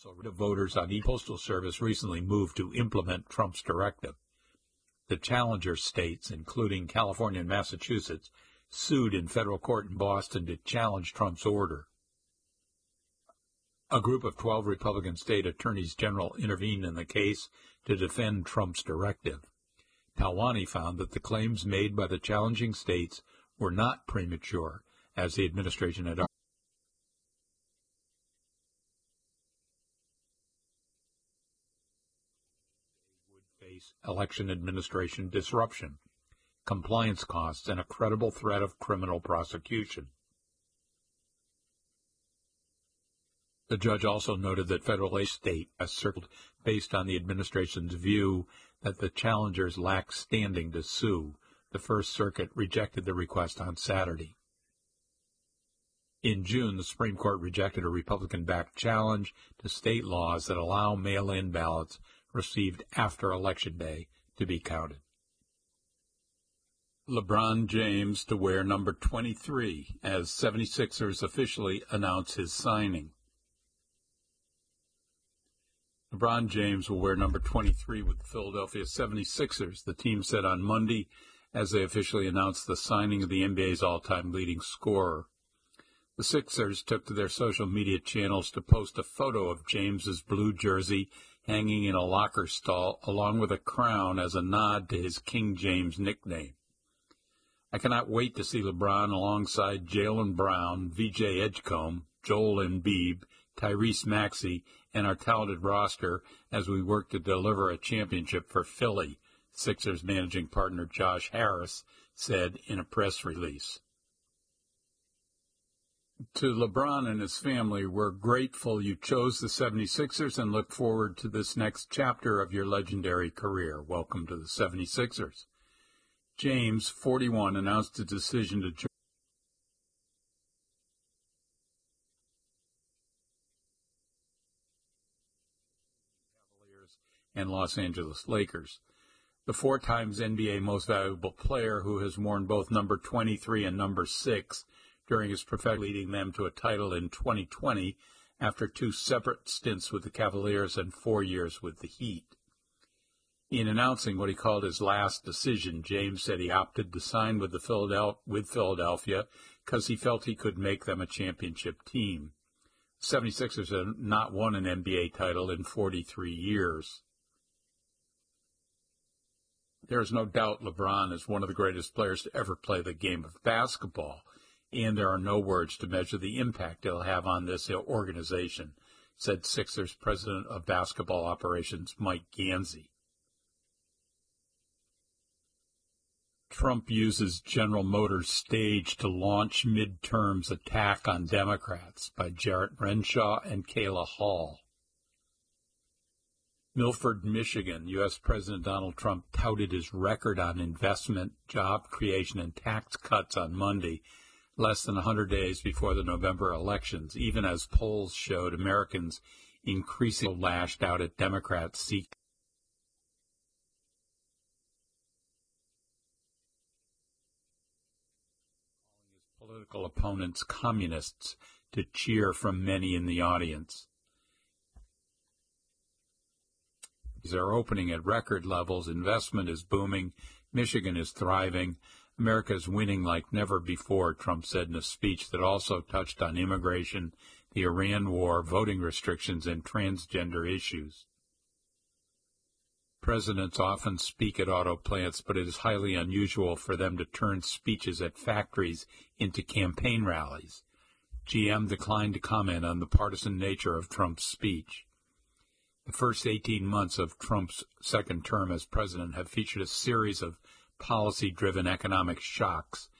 Also, the voters on e-postal service recently moved to implement Trump's directive. The challenger states, including California and Massachusetts, sued in federal court in Boston to challenge Trump's order. A group of 12 Republican state attorneys general intervened in the case to defend Trump's directive. Talwani found that the claims made by the challenging states were not premature, as the administration had argued. Would face election administration disruption, compliance costs, and a credible threat of criminal prosecution. The judge also noted that federal state has circled based on the administration's view that the challengers lack standing to sue. The First Circuit rejected the request on Saturday. In June, the Supreme Court rejected a Republican-backed challenge to state laws that allow mail-in ballots received after Election Day to be counted. LeBron James to wear number 23 as 76ers officially announce his signing. LeBron James will wear number 23 with the Philadelphia 76ers, the team said on Monday as they officially announced the signing of the NBA's all-time leading scorer. The Sixers took to their social media channels to post a photo of James's blue jersey hanging in a locker stall along with a crown as a nod to his King James nickname. I cannot wait to see LeBron alongside Jaylen Brown, VJ Edgecombe, Joel Embiid, Tyrese Maxey, and our talented roster as we work to deliver a championship for Philly, Sixers managing partner Josh Harris said in a press release. To LeBron and his family, we're grateful you chose the 76ers and look forward to this next chapter of your legendary career. Welcome to the 76ers. James, 41, announced a decision to join Cavaliers and Los Angeles Lakers. The 4 times NBA Most Valuable Player, who has worn both number 23 and number 6 during his professional, leading them to a title in 2020 after 2 separate stints with the Cavaliers and 4 years with the Heat. In announcing what he called his last decision, James said he opted to sign with Philadelphia because he felt he could make them a championship team. The 76ers have not won an NBA title in 43 years. There is no doubt LeBron is one of the greatest players to ever play the game of basketball, and there are no words to measure the impact it'll have on this organization, said Sixers President of Basketball Operations Mike Gansey. Trump uses General Motors stage to launch midterms attack on Democrats by Jarrett Renshaw and Kayla Hall. Milford, Michigan, U.S. President Donald Trump touted his record on investment, job creation, and tax cuts on Monday, less than 100 days before the November elections, even as polls showed Americans increasingly lashed out at Democrats seeking political opponents communists to cheer from many in the audience. These are opening at record levels. Investment is booming. Michigan is thriving. America is winning like never before, Trump said in a speech that also touched on immigration, the Iran war, voting restrictions, and transgender issues. Presidents often speak at auto plants, but it is highly unusual for them to turn speeches at factories into campaign rallies. GM declined to comment on the partisan nature of Trump's speech. The first 18 months of Trump's second term as president have featured a series of policy-driven economic shocks,